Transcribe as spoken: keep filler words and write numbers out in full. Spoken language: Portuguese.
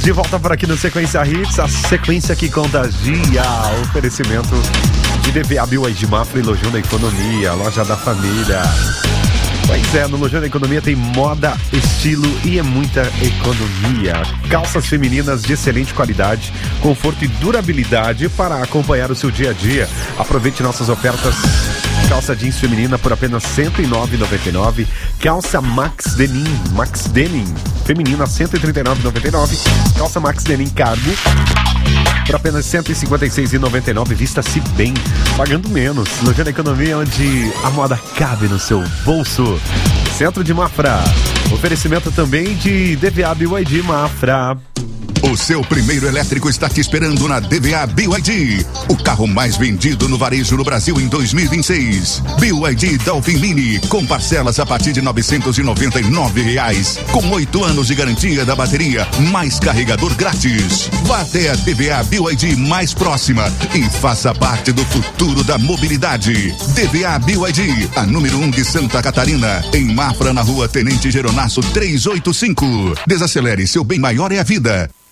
De volta por aqui no Sequência Hits, a sequência que contagia. Oferecimento de D V A B Y D Mafra e Lojão da Economia, loja da família. Pois é, no Lojão da Economia tem moda, estilo e é muita economia. Calças femininas de excelente qualidade, conforto e durabilidade para acompanhar o seu dia a dia. Aproveite nossas ofertas. Calça jeans feminina por apenas cento e nove reais e noventa e nove centavos. Calça Max Denim, Max Denim feminina cento e trinta e nove reais e noventa e nove centavos. Calça Max Denim Cargo por apenas cento e cinquenta e seis reais e noventa e nove centavos. Vista-se bem, pagando menos. Lojão da Economia, onde a moda cabe no seu bolso. Centro de Mafra. Oferecimento também de D V A B Y D Mafra. O seu primeiro elétrico está te esperando na D V A B Y D. O carro mais vendido no varejo no Brasil em dois mil e vinte e seis. B Y D Dolphin Mini, com parcelas a partir de novecentos e noventa e nove reais. Com oito anos de garantia da bateria, mais carregador grátis. Vá até a D V A B Y D mais próxima e faça parte do futuro da mobilidade. D V A B Y D, a número um de Santa Catarina, em Mafra, na rua Tenente Geronasso trezentos e oitenta e cinco. Desacelere, seu bem maior é a vida.